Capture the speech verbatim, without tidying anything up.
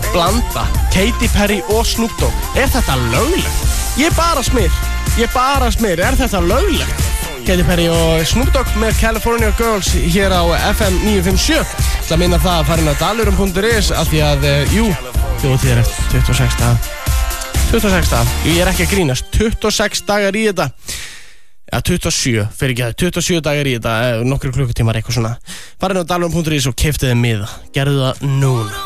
blanda Katy Perry og Snoop Dogg. Er þetta löglegt? Ég bara smyr, ég bara smyr, er þetta löglegt? Katy Perry og Snoop Dogg með California Girls hér á F M níu fimm sjö. Það minna það að fara inn á dalurum punktur is af því að, uh, jú, þjóðtíð er eftir tuttugu og sex daga. tuttugu og sex daga, ég er ekki að grínast, tuttugu og sex dagar í þetta. Ja, tuttugu og sjö, fyrir ekki að tuttugu og sjö dagar í þetta, nokkru klukkutímar eitthvað svona. Fara inn á dalurum punktur is og keyptu þið miða, gerðu það núna.